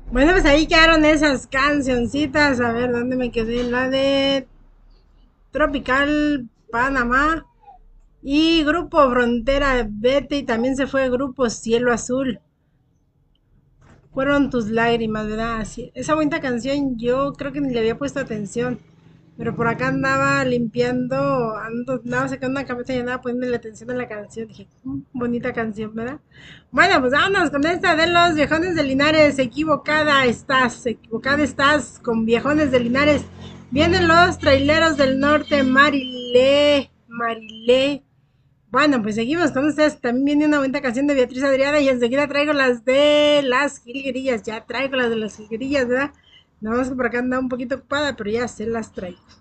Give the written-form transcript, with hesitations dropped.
Bueno, pues ahí quedaron esas cancioncitas. A ver, ¿dónde me quedé? La de Tropical Panamá y Grupo Frontera Vete y también se fue Grupo Cielo Azul. Fueron tus lágrimas, ¿verdad? Así, esa bonita canción yo creo que ni le había puesto atención. Pero por acá andaba limpiando, andaba sacando una cabeza y andaba poniéndole atención a la canción. Dije, bonita canción, ¿verdad? Bueno, pues vámonos con esta de los viejones de Linares. Equivocada estás con viejones de Linares. Vienen los traileros del norte, Marilé, Marilé. Bueno, pues seguimos con ustedes. También viene una bonita canción de Beatriz Adriana y enseguida traigo las de las jilguerillas. Ya traigo las de las jilguerillas, ¿verdad? Nada más que por acá anda un poquito ocupada, pero ya se las traigo.